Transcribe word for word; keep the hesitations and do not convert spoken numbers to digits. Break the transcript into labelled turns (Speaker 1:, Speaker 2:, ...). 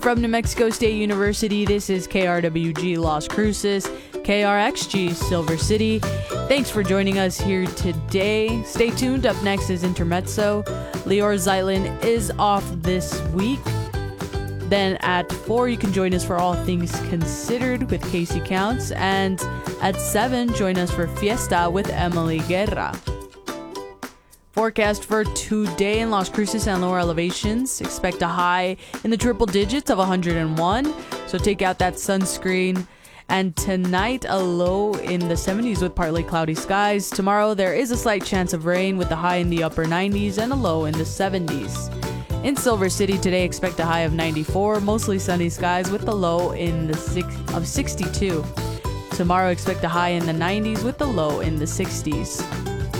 Speaker 1: From New Mexico State University, this is K R W G Las Cruces, K R X G Silver City. Thanks for joining us here today. Stay tuned. Up next is Intermezzo. Lior Zeitlin is off this week. Then at four, you can join us for All Things Considered with Casey Counts. And at seven, join us for Fiesta with Emily Guerra. Forecast for today in Las Cruces and lower elevations. Expect a high in the triple digits of one hundred one. So take out that sunscreen. And tonight, a low in the seventies with partly cloudy skies. Tomorrow, there is a slight chance of rain with a high in the upper nineties and a low in the seventies. In Silver City today, expect a high of ninety-four, mostly sunny skies with a low in the six of sixty-two. Tomorrow, expect a high in the nineties with a low in the sixties.